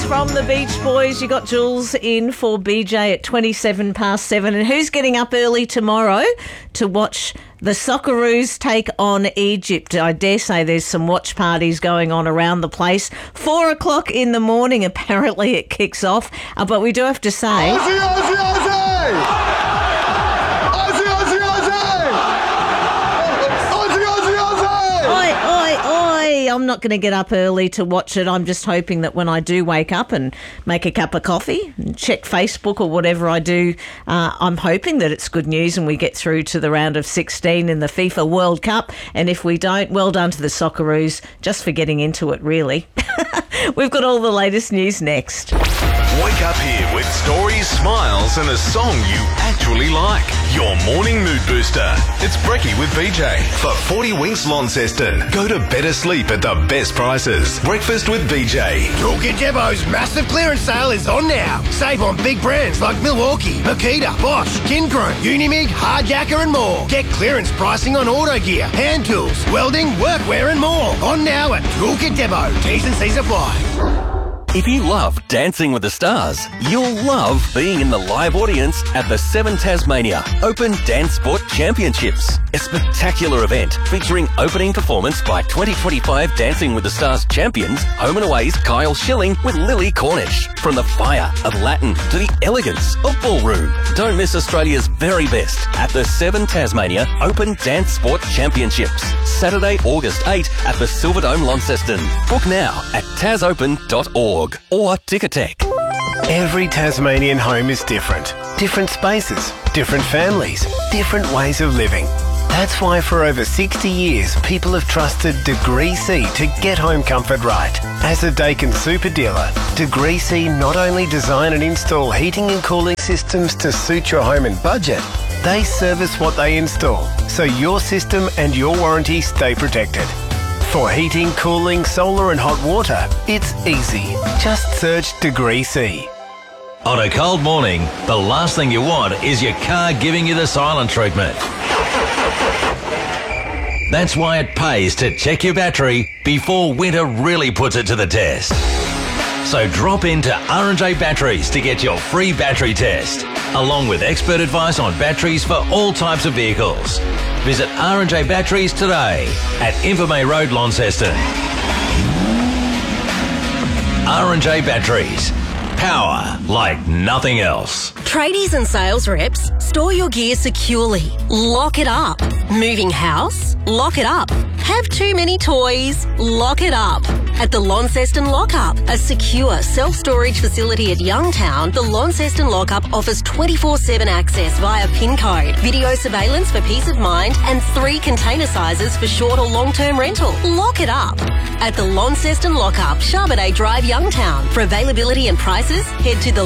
from the Beach Boys. You got Jules in for BJ at 7:27. And who's getting up early tomorrow to watch the Socceroos take on Egypt? I dare say there's some watch parties going on around the place. 4 o'clock in the morning, apparently it kicks off. But we do have to say... Aussie, Aussie, Aussie! I'm not going to get up early to watch it. I'm just hoping that when I do wake up and make a cup of coffee and check Facebook or whatever I do, I'm hoping that it's good news and we get through to the round of 16 in the FIFA World Cup. And if we don't, well done to the Socceroos just for getting into it, really. We've got all the latest news next. Wake up here with stories, smiles and a song you actually like. Your morning mood booster. It's Brekkie with BJ. For 40 winks Launceston. Go to better sleep at the best prices. Breakfast with BJ. Toolkit Depot's massive clearance sale is on now. Save on big brands like Milwaukee, Makita, Bosch, Kincrone, Unimig, Hardjacker and more. Get clearance pricing on auto gear, hand tools, welding, workwear and more. On now at Toolkit Depot. T's and C's apply. If you love Dancing with the Stars, you'll love being in the live audience at the 7 Tasmania Open Dance Sport Championships. A spectacular event featuring opening performance by 2025 Dancing with the Stars champions, Home and Away's Kyle Schilling with Lily Cornish. From the fire of Latin to the elegance of ballroom. Don't miss Australia's very best at the 7 Tasmania Open Dance Sport Championships. Saturday, August 8 at the Silverdome, Launceston. Book now at tasopen.org. or Ticketek. Every Tasmanian home is different. Different spaces, different families, different ways of living. That's why for over 60 years, people have trusted Degree C to get home comfort right. As a Dakin super dealer, Degree C not only design and install heating and cooling systems to suit your home and budget, they service what they install, so your system and your warranty stay protected. For heating, cooling, solar and hot water, it's easy. Just search Degree C. On a cold morning, the last thing you want is your car giving you the silent treatment. That's why it pays to check your battery before winter really puts it to the test. So drop into R&J Batteries to get your free battery test, along with expert advice on batteries for all types of vehicles. Visit R&J Batteries today at Invermay Road, Launceston. R&J Batteries. Power like nothing else. Tradies and sales reps, store your gear securely. Lock it up. Moving house? Lock it up. Have too many toys? Lock it up. At the Launceston Lockup, a secure self-storage facility at Youngtown, the Launceston Lockup offers 24/7 access via PIN code, video surveillance for peace of mind, and 3 container sizes for short or long-term rental. Lock it up. At the Launceston Lockup, Charbonnet Drive, Youngtown. For availability and prices, head to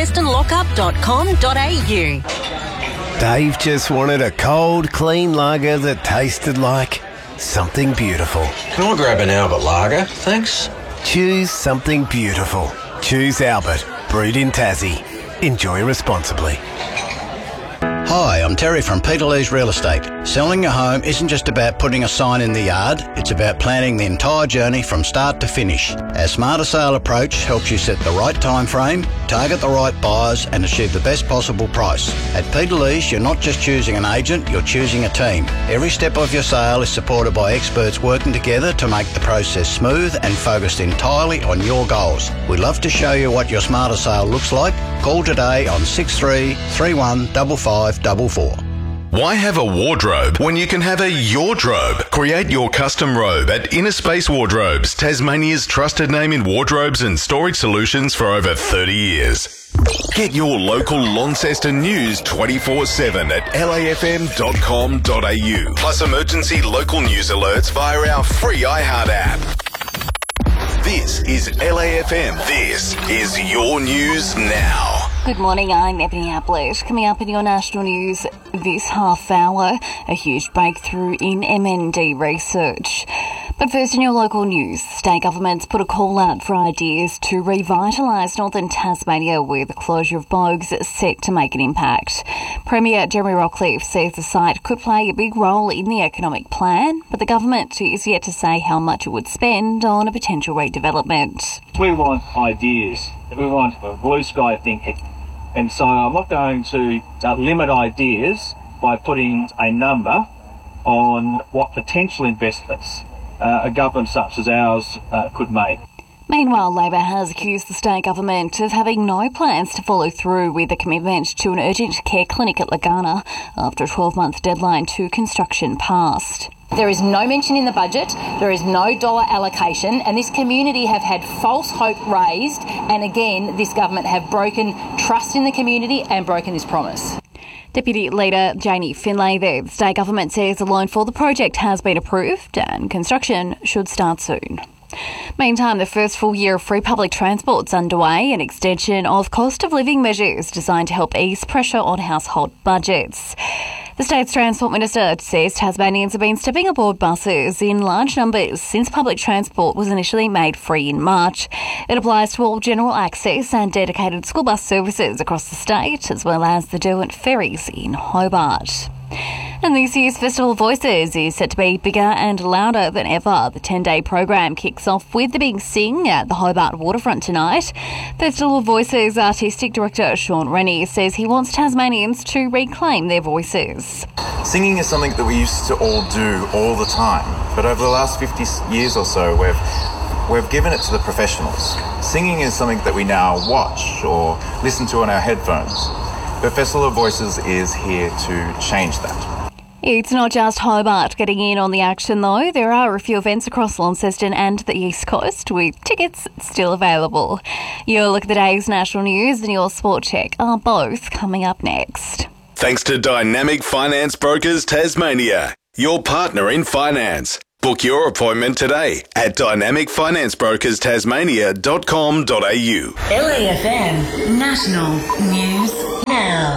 thelauncestonlockup.com.au. Dave just wanted a cold, clean lager that tasted like something beautiful. Can I grab an Albert Lager, thanks? Choose something beautiful. Choose Albert, brewed in Tassie. Enjoy responsibly. Hi, I'm Terry from Peter Lee's Real Estate. Selling your home isn't just about putting a sign in the yard, it's about planning the entire journey from start to finish. Our Smarter Sale approach helps you set the right time frame, target the right buyers and achieve the best possible price. At Peter Lee's, you're not just choosing an agent, you're choosing a team. Every step of your sale is supported by experts working together to make the process smooth and focused entirely on your goals. We'd love to show you what your Smarter Sale looks like. Call today on 63 31 5544. Why have a wardrobe when you can have a yardrobe? Create your custom robe at Inner Space Wardrobes, Tasmania's trusted name in wardrobes and storage solutions for over 30 years. Get your local Launceston news 24/7 at lafm.com.au. Plus emergency local news alerts via our free iHeart app. This is LAFM. This is your news now. Good morning, I'm Ebony Ablett. Coming up in your national news this half hour, a huge breakthrough in MND research. But first, in your local news, state governments put a call out for ideas to revitalise northern Tasmania with the closure of bogs set to make an impact. Premier Jeremy Rockliff says the site could play a big role in the economic plan, but the government is yet to say how much it would spend on a potential redevelopment. We want ideas. We want blue sky thinking. And so I'm not going to limit ideas by putting a number on what potential investments a government such as ours could make. Meanwhile, Labor has accused the state government of having no plans to follow through with a commitment to an urgent care clinic at Lagana after a 12-month deadline to construction passed. There is no mention in the budget, there is no dollar allocation, and this community have had false hope raised, and again, this government have broken trust in the community and broken this promise. Deputy Leader Janie Finlay there. The state government says the loan for the project has been approved and construction should start soon. Meantime, the first full year of free public transport's underway, an extension of cost of living measures designed to help ease pressure on household budgets. The state's Transport Minister says Tasmanians have been stepping aboard buses in large numbers since public transport was initially made free in March. It applies to all general access and dedicated school bus services across the state, as well as the Derwent ferries in Hobart. And this year's Festival of Voices is set to be bigger and louder than ever. The 10-day program kicks off with the Big Sing at the Hobart Waterfront tonight. Festival of Voices Artistic Director Sean Rennie says he wants Tasmanians to reclaim their voices. Singing is something that we used to all do all the time, but over the last 50 years or so we've given it to the professionals. Singing is something that we now watch or listen to on our headphones. But Festival of Voices is here to change that. It's not just Hobart getting in on the action though. There are a few events across Launceston and the East Coast with tickets still available. Your look at the day's national news and your sport check are both coming up next. Thanks to Dynamic Finance Brokers Tasmania, your partner in finance. Book your appointment today at dynamicfinanceBrokersTasmania.com.au. LAFM National News Now.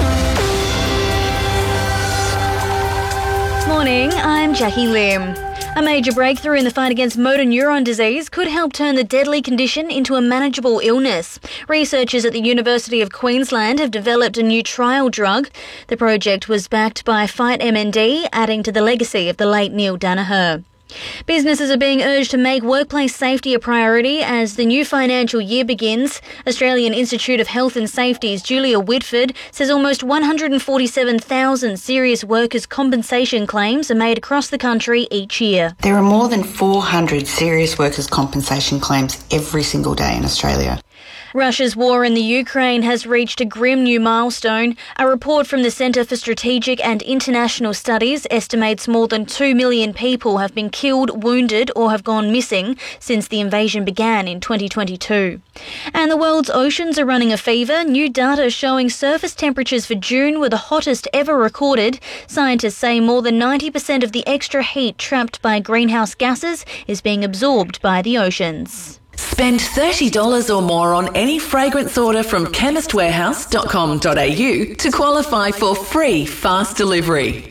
Morning, I'm Jackie Lim. A major breakthrough in the fight against motor neuron disease could help turn the deadly condition into a manageable illness. Researchers at the University of Queensland have developed a new trial drug. The project was backed by Fight MND, adding to the legacy of the late Neil Danaher. Businesses are being urged to make workplace safety a priority as the new financial year begins. Australian Institute of Health and Safety's Julia Whitford says almost 147,000 serious workers' compensation claims are made across the country each year. There are more than 400 serious workers' compensation claims every single day in Australia. Russia's war in the Ukraine has reached a grim new milestone. A report from the Centre for Strategic and International Studies estimates more than 2 million people have been killed, wounded or have gone missing since the invasion began in 2022. And the world's oceans are running a fever. New data showing surface temperatures for June were the hottest ever recorded. Scientists say more than 90% of the extra heat trapped by greenhouse gases is being absorbed by the oceans. Spend $30 or more on any fragrance order from chemistwarehouse.com.au to qualify for free fast delivery.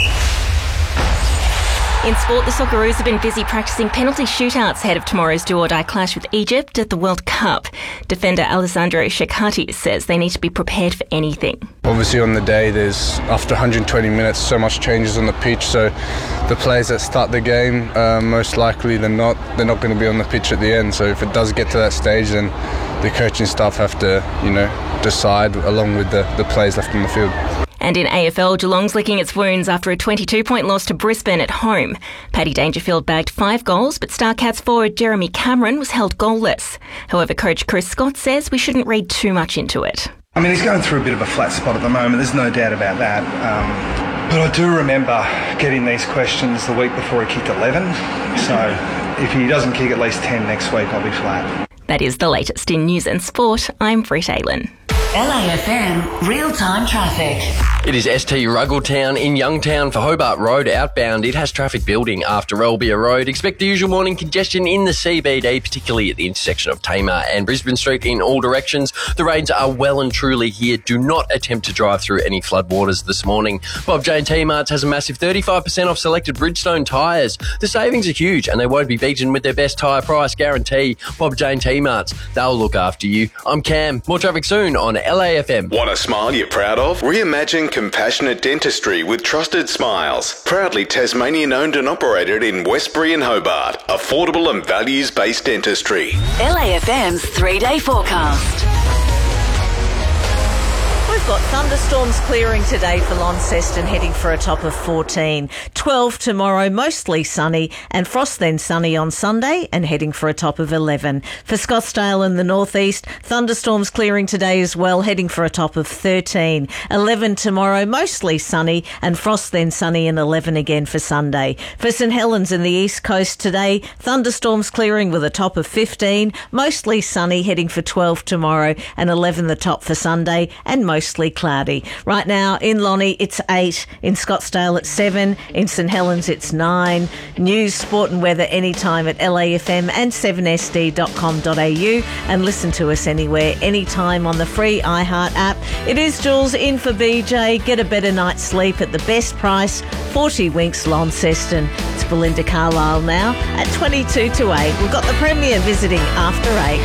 In sport, the Socceroos have been busy practicing penalty shootouts ahead of tomorrow's do-or-die clash with Egypt at the World Cup. Defender Alessandro Shekati says they need to be prepared for anything. Obviously on the day, there's after 120 minutes so much changes on the pitch, so the players that start the game, most likely they're not going to be on the pitch at the end. So if it does get to that stage, then the coaching staff have to, decide along with the players left on the field. And in AFL, Geelong's licking its wounds after a 22-point loss to Brisbane at home. Paddy Dangerfield bagged 5 goals, but Star Cats forward Jeremy Cameron was held goalless. However, coach Chris Scott says we shouldn't read too much into it. I mean, he's going through a bit of a flat spot at the moment, there's no doubt about that. But I do remember getting these questions the week before he kicked 11. So if he doesn't kick at least 10 next week, I'll be flat. That is the latest in news and sport. I'm Britt Aylen. LAFM Real-Time Traffic. It is ST Ruggletown in Youngtown for Hobart Road outbound. It has traffic building after Albia Road. Expect the usual morning congestion in the CBD, particularly at the intersection of Tamar and Brisbane Street in all directions. The rains are well and truly here. Do not attempt to drive through any floodwaters this morning. Bob Jane T-Marts has a massive 35% off selected Bridgestone tyres. The savings are huge and they won't be beaten with their best tyre price guarantee. Bob Jane T-Marts, they'll look after you. I'm Cam. More traffic soon on LAFM. Want a smile you're proud of? Reimagine compassionate dentistry with Trusted Smiles. Proudly Tasmanian owned and operated in Westbury and Hobart. Affordable and values-based dentistry. LAFM's 3-day forecast. We've got thunderstorms clearing today for Launceston, heading for a top of 14. 12 tomorrow, mostly sunny, and frost then sunny on Sunday and heading for a top of 11. For Scottsdale in the northeast, thunderstorms clearing today as well, heading for a top of 13. 11 tomorrow, mostly sunny, and frost then sunny and 11 again for Sunday. For St Helens in the east coast today, thunderstorms clearing with a top of 15, mostly sunny, heading for 12 tomorrow and 11 the top for Sunday, and mostly cloudy. Right now in Lonnie it's 8, in Scottsdale it's 7, in St Helens it's 9. News, sport and weather anytime at LAFM and 7sd.com.au, and listen to us anywhere, anytime on the free iHeart app. It is Jules in for BJ. Get a better night's sleep at the best price, 40 Winks Launceston. It's Belinda Carlisle now at 22 to 8. We've got the Premier visiting after 8.